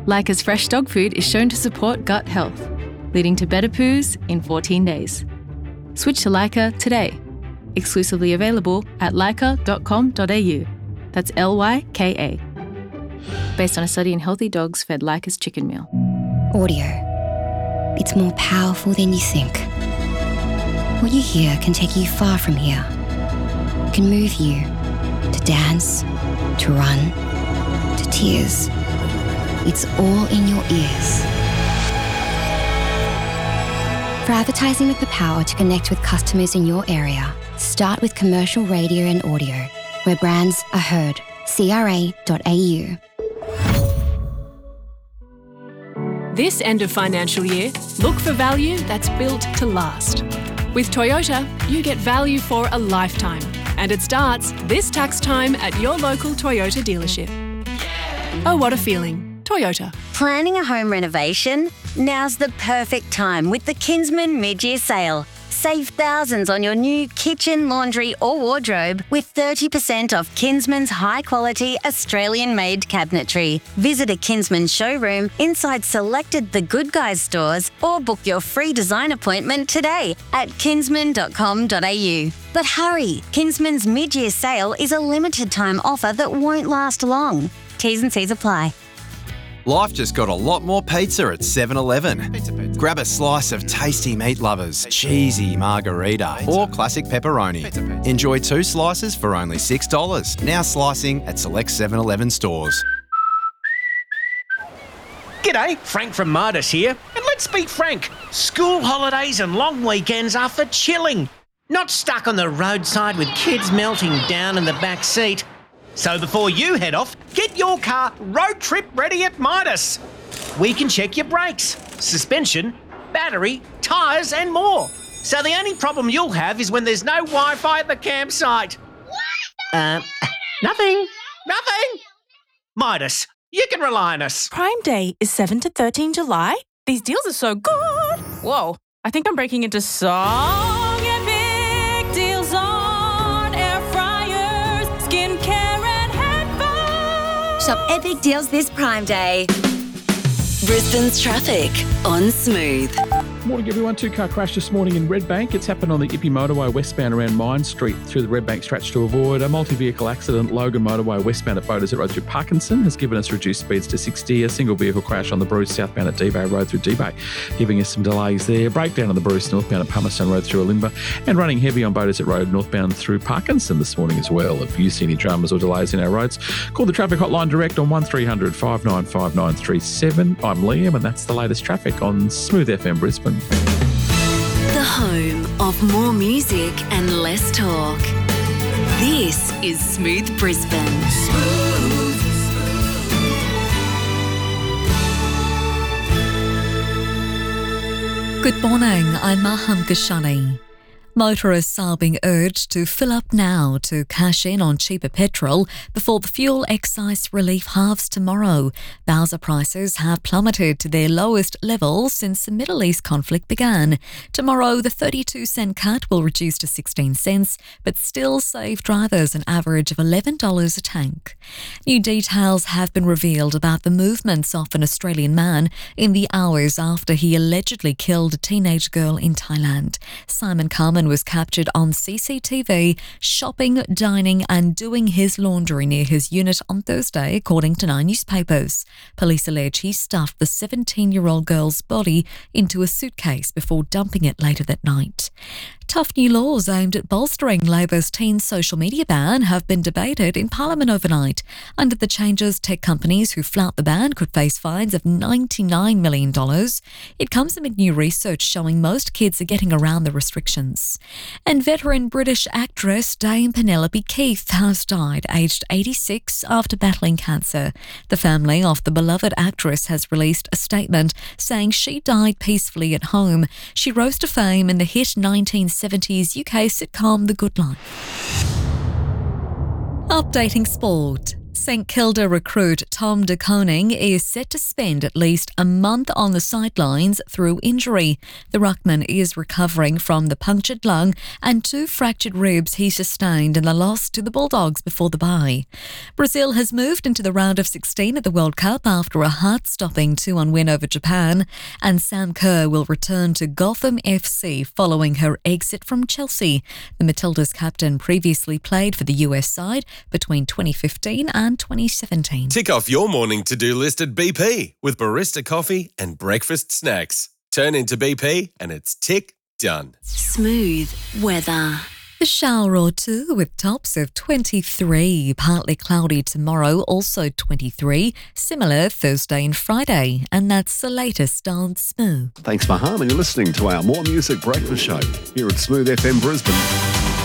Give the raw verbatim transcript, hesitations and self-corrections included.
Leica's fresh dog food is shown to support gut health, leading to better poos in fourteen days. Switch to Leica today. Exclusively available at leica dot com dot a u. That's L Y K A. Based on a study in healthy dogs fed Leica's chicken meal. Audio. It's more powerful than you think. What you hear can take you far from here. It can move you to dance, to run, to tears. It's all in your ears. For advertising with the power to connect with customers in your area, start with commercial radio and audio, where brands are heard. C R A dot A U. This end of financial year, look for value that's built to last. With Toyota, you get value for a lifetime, and it starts this tax time at your local Toyota dealership. Oh, what a feeling. Toyota. Planning a home renovation? Now's the perfect time with the Kinsman mid-year sale. Save thousands on your new kitchen, laundry or wardrobe with thirty percent off Kinsman's high-quality Australian-made cabinetry. Visit a Kinsman showroom inside selected The Good Guys stores or book your free design appointment today at kinsman dot com dot a u. But hurry, Kinsman's mid-year sale is a limited-time offer that won't last long. T's and C's apply. Life just got a lot more pizza at seven eleven. Grab a slice of tasty meat lovers, cheesy margarita or classic pepperoni. Enjoy two slices for only six dollars. Now slicing at select seven eleven stores. G'day, Frank from Midas here. And let's be frank, school holidays and long weekends are for chilling. Not stuck on the roadside with kids melting down in the back seat. So before you head off, get your car road trip ready at Midas. We can check your brakes, suspension, battery, tyres and more. So the only problem you'll have is when there's no Wi-Fi at the campsite. What? Uh, nothing. Nothing. Midas, you can rely on us. Prime Day is seventh to thirteenth July. These deals are so good. Whoa, I think I'm breaking into song and big deals on air fryers, skincare. Shop epic deals this Prime Day. Brisbane's traffic on Smooth. Morning everyone, two-car crash this morning in Redbank. It's happened on the Ippy Motorway westbound around Mine Street through the Redbank stretch to avoid a multi-vehicle accident. Logan Motorway westbound at Beaudesert Road through Parkinson has given us reduced speeds to sixty. A single vehicle crash on the Bruce southbound at D-Bay Road through D-Bay, giving us some delays there. Breakdown on the Bruce northbound at Palmerston Road through Olimba and running heavy on Beaudesert Road northbound through Parkinson this morning as well. If you see any dramas or delays in our roads, call the traffic hotline direct on one three hundred five nine five nine three seven. I'm Liam and that's the latest traffic on Smooth F M Brisbane. The home of more music and less talk. This is Smooth Brisbane. Smooth. Good morning, I'm Maham Kashani. Motorists are being urged to fill up now to cash in on cheaper petrol before the fuel excise relief halves tomorrow. Bowser prices have plummeted to their lowest level since the Middle East conflict began. Tomorrow, the thirty-two cent cut will reduce to sixteen cents, but still save drivers an average of eleven dollars a tank. New details have been revealed about the movements of an Australian man in the hours after he allegedly killed a teenage girl in Thailand. Simon Carmen was captured on C C T V shopping, dining and doing his laundry near his unit on Thursday, according to Nine newspapers. Police allege he stuffed the seventeen-year-old girl's body into a suitcase before dumping it later that night. Tough new laws aimed at bolstering Labor's teen social media ban have been debated in Parliament overnight. Under the changes, tech companies who flout the ban could face fines of ninety-nine million dollars. It comes amid new research showing most kids are getting around the restrictions. And veteran British actress Dame Penelope Keith has died aged eighty-six after battling cancer. The family of the beloved actress has released a statement saying she died peacefully at home. She rose to fame in the hit nineteen seventies U K sitcom The Good Life. Updating sport. St Kilda recruit Tom De Koning is set to spend at least a month on the sidelines through injury. The ruckman is recovering from the punctured lung and two fractured ribs he sustained in the loss to the Bulldogs before the bye. Brazil has moved into the round of sixteen at the World Cup after a heart-stopping two one win over Japan, and Sam Kerr will return to Gotham F C following her exit from Chelsea. The Matildas captain previously played for the U S side between twenty fifteen and twenty seventeen. Tick off your morning to-do list at B P with barista coffee and breakfast snacks. Turn into B P and it's tick done. Smooth weather. A shower or two with tops of twenty-three. Partly cloudy tomorrow, also twenty-three. Similar Thursday and Friday. And that's the latest on Smooth. Thanks, Maham, and you're listening to our More Music Breakfast Show here at Smooth F M Brisbane.